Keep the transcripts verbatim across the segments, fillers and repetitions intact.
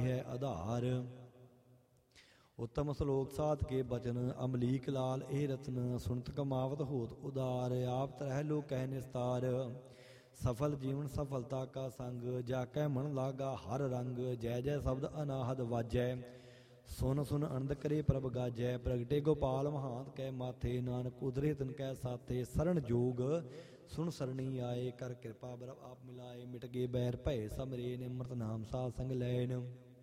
है आधार। उत्तम श्लोक साध के बचन अमलीक लाल ए रत्न सुनत कमावत होत उदार। आप तरह लोग कह निस्तार सफल जीवन सफलता का संग जाकै मन लागा हर रंग। जय जय शब्द अनाहद वाजै सुन सुन आनंद करे प्रभ गाजै। प्रगटे गोपाल महांत कै माथे नानक उधरे तिन कै साथे। शरण जोग सुन सरणी आए कर कृपा बरब आप मिलाए। मिट गए बैर भय समरे निमृत नाम साध संग लैन।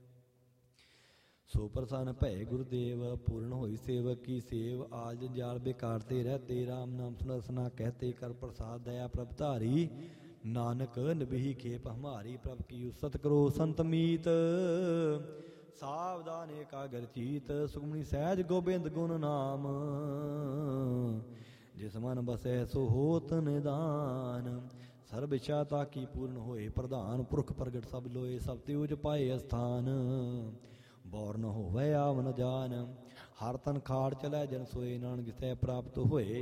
सो प्रसन्न भय गुरुदेव पूर्ण होई सेवक की सेव। आल जंजाल बेकारते रहते राम नाम सुनसना कहते। कर प्रसाद दया प्रभ धारी नानक नबी खेप हमारी। प्रभ की सत करो संत मीत सावधान एकाग्र चीत। सुखमणि सहज गोबिंद गुण नाम जिस मन बसै सो होत निदान। सर्व इच्छा ताकी पूर्ण होए प्रधान। पुरख प्रगट सब लोए सब त्योज पाए स्थान। बौर न होवै आव न जान हर तन खाड़ चलै जन सोए। नानक जिसै प्राप्त होए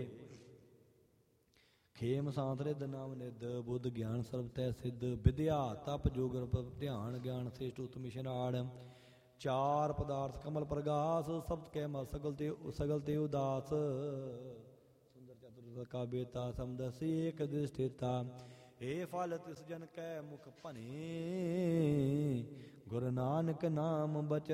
खेम सांत रिद नाम निद। बुद्ध ज्ञान सर्व तै सिद्ध विद्या तप जोग ध्यान। ज्ञान श्रेष्ठ उत्तम इशनाड़ चार पदार्थ कमल प्रगास। शब्द कै मत सगल ते सगल ते उदास। सुंदर चतुर का बेता समदस एक दृष्टिता। हे फल तिस जन कै मुख भने गुरु नानक नाम बचन